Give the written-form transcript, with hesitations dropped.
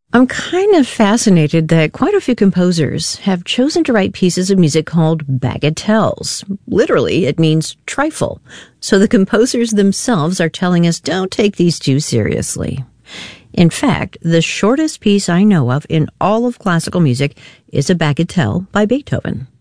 I'm kind of fascinated that quite a few composers have chosen to write pieces of music called bagatelles. Literally, it means trifle. So the composers themselves are telling us don't take these too seriously. In fact, the shortest piece I know of in all of classical music is a bagatelle by Beethoven.